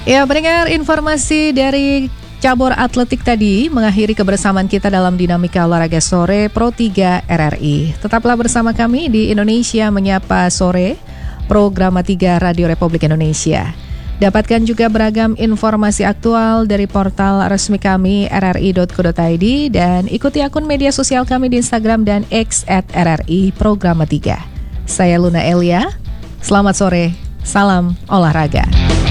Ya, pendengar, informasi dari cabur atletik tadi mengakhiri kebersamaan kita dalam dinamika olahraga sore Pro 3 RRI. Tetaplah bersama kami di Indonesia Menyapa Sore, program 3 Radio Republik Indonesia. Dapatkan juga beragam informasi aktual dari portal resmi kami rri.co.id dan ikuti akun media sosial kami di Instagram dan X @RRI Program 3. Saya Luna Elia, selamat sore, salam olahraga.